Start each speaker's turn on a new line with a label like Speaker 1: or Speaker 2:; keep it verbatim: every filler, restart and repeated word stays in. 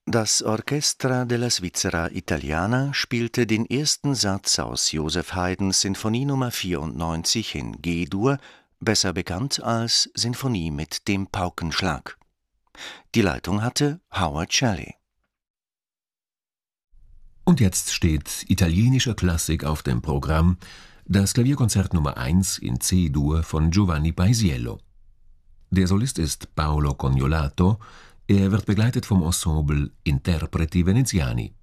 Speaker 1: Das Orchestra della Svizzera Italiana spielte den ersten Satz aus Joseph Haydns Sinfonie Nummer vierundneunzig in G-Dur, besser bekannt als Sinfonie mit dem Paukenschlag. Die Leitung hatte Howard Shelley.
Speaker 2: Und jetzt steht italienischer Klassik auf dem Programm, das Klavierkonzert Nummer eins in C-Dur von Giovanni Paisiello. Der Solist ist Paolo Cognollato, er wird begleitet vom Ensemble Interpreti Veneziani.